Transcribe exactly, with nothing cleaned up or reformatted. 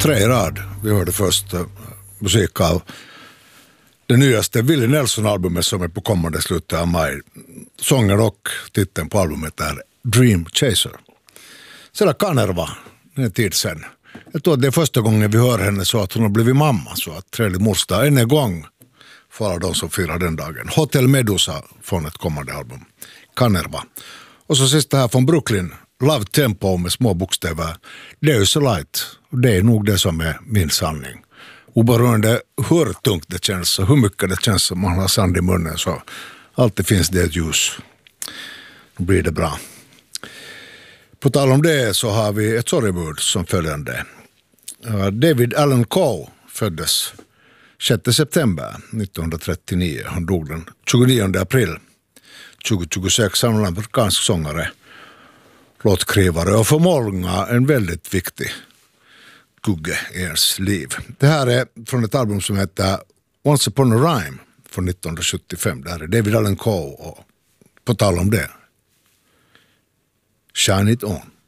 tre i rad. Vi hörde först uh, musik av det nyaste Willie Nelson-albumet som är på kommande slutet av maj. Sången och titeln på albumet är Dream Chaser. Sedan Kanerva, det är en tid sedan. Jag tror att det är första gången vi hör henne så att hon har blivit mamma. Så att trevlig morsdag än en gång för alla de som firar den dagen. Hotel Medusa från ett kommande album. Kanerva. Och så sista här från Brooklyn. Love Tempo med små bokstäver. There's a light. Det är nog det som är min sanning. Oberoende hur tungt det känns och hur mycket det känns som man har sand i munnen så alltid finns det ett ljus. Då blir det bra. På tal om det så har vi ett sorgebud som följande. David Allan Coe föddes sjätte september nittonhundratrettionio. Han dog den tjugonionde april tjugohundratjugosex. Han var en amerikansk sångare, låtskrivare och för många en väldigt viktig kugge i ens liv. Det här är från ett album som heter Once upon a rhyme från nittonhundrasjuttiofem. Det här är David Allan Coe och på tal om det, Shine It On.